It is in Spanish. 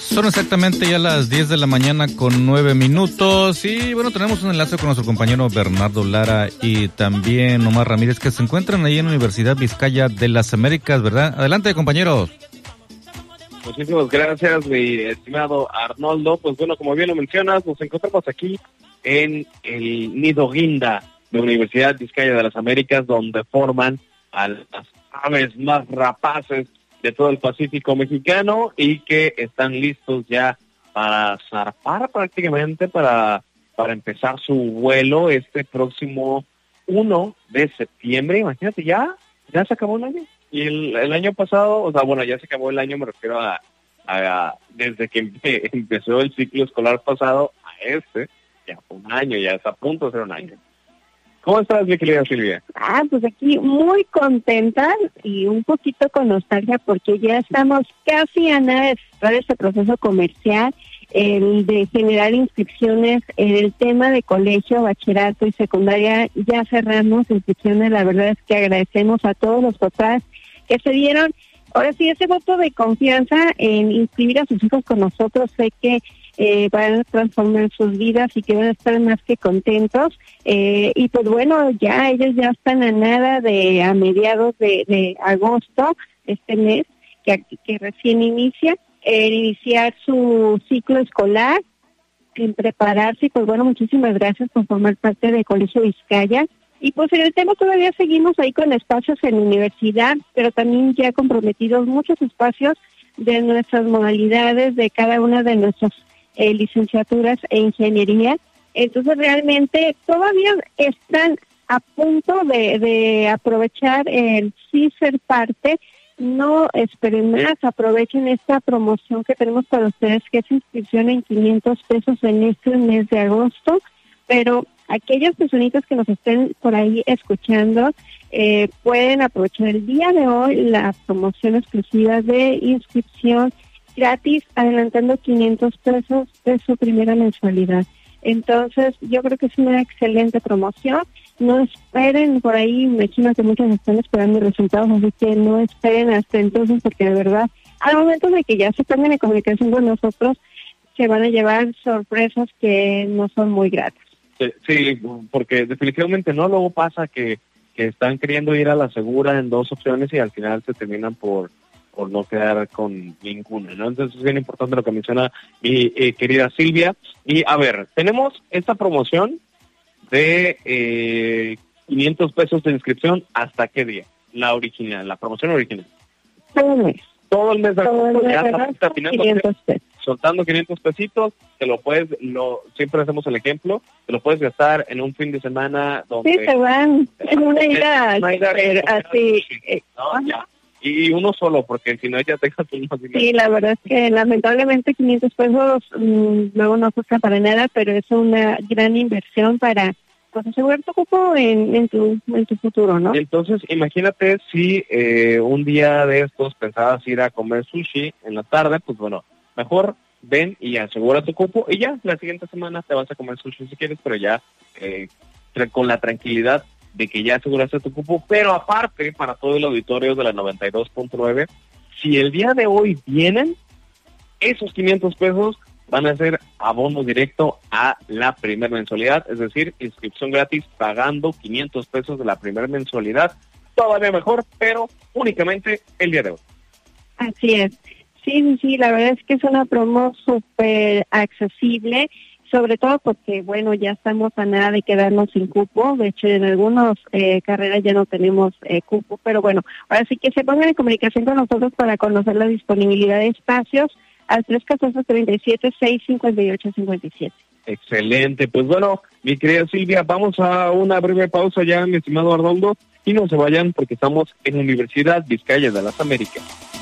Son exactamente ya las 10 de la mañana con 9 minutos y bueno, tenemos un enlace con nuestro compañero Bernardo Lara y también Omar Ramírez, que se encuentran ahí en la Universidad Vizcaya de las Américas, ¿verdad? Adelante, compañeros. Muchísimas gracias, mi estimado Arnoldo. Pues bueno, como bien lo mencionas, nos encontramos aquí en el Nido Guinda de la Universidad Vizcaya de las Américas, donde forman a las aves más rapaces de todo el Pacífico mexicano y que están listos ya para zarpar prácticamente, para empezar su vuelo este próximo 1 de septiembre. Imagínate, ya se acabó el año. Y el año pasado, o sea, bueno, ya se acabó el año, me refiero a desde que empezó el ciclo escolar pasado a ya fue un año, ya está a punto de ser un año. ¿Cómo estás, mi querida Silvia? Pues aquí muy contenta y un poquito con nostalgia porque ya estamos casi a nada de cerrar este proceso comercial, el de generar inscripciones en el tema de colegio, bachillerato y secundaria. Ya cerramos inscripciones. La verdad es que agradecemos a todos los papás que se dieron, ahora sí, ese voto de confianza en inscribir a sus hijos con nosotros. Sé que van a transformar sus vidas y que van a estar más que contentos. Y pues bueno, ya ellos ya están a nada a mediados de agosto, este mes, que recién inicia, iniciar su ciclo escolar, en prepararse. Y pues bueno, muchísimas gracias por formar parte de Colegio Vizcaya. Y pues en el tema todavía seguimos ahí con espacios en la universidad, pero también ya comprometidos muchos espacios de nuestras modalidades, de cada una de nuestras licenciaturas e ingeniería. Entonces realmente todavía están a punto de aprovechar el sí ser parte. No esperen más, aprovechen esta promoción que tenemos para ustedes, que es inscripción en 500 pesos en este mes de agosto. Pero aquellas personitas que nos estén por ahí escuchando pueden aprovechar el día de hoy la promoción exclusiva de inscripción gratis, adelantando 500 pesos de su primera mensualidad. Entonces, yo creo que es una excelente promoción. No esperen por ahí, me imagino que muchos están esperando resultados, así que no esperen hasta entonces, porque de verdad, al momento de que ya se pongan en comunicación con nosotros, se van a llevar sorpresas que no son muy gratas. Sí, porque definitivamente no, luego pasa que están queriendo ir a la segura en dos opciones y al final se terminan por no quedar con ninguna, ¿no? Entonces es bien importante lo que menciona mi querida Silvia. Y a ver, tenemos esta promoción de 500 pesos de inscripción. ¿Hasta qué día? La original, la promoción original. Todo el mes. Todo el mes de agosto, ya está terminando, 500 pesos. Soltando 500 pesitos, siempre hacemos el ejemplo, te lo puedes gastar en un fin de semana donde... Sí, se van, en una ida así... ¿no? Ya. Y uno solo, porque si no ya te gastas más dinero. Sí, la verdad es que lamentablemente 500 pesos luego no cuesta para nada, pero es una gran inversión para pues asegurar tu cupo en tu futuro, ¿no? Entonces, imagínate si un día de estos pensabas ir a comer sushi en la tarde, pues bueno, mejor ven y asegura tu cupo y ya, la siguiente semana te vas a comer sushi si quieres, pero ya con la tranquilidad de que ya aseguraste tu cupo. Pero aparte, para todo el auditorio de la 92.9, si el día de hoy vienen, esos 500 pesos van a ser abono directo a la primera mensualidad, es decir, inscripción gratis pagando 500 pesos de la primera mensualidad. Todavía mejor, pero únicamente el día de hoy. Así es. Sí, la verdad es que es una promo súper accesible, sobre todo porque, bueno, ya estamos a nada de quedarnos sin cupo. De hecho, en algunas carreras ya no tenemos cupo, pero bueno, ahora sí que se pongan en comunicación con nosotros para conocer la disponibilidad de espacios al 314-37-658-57. Excelente, pues bueno, mi querida Silvia, vamos a una breve pausa ya, mi estimado Arnoldo, y no se vayan porque estamos en Universidad Vizcaya de las Américas.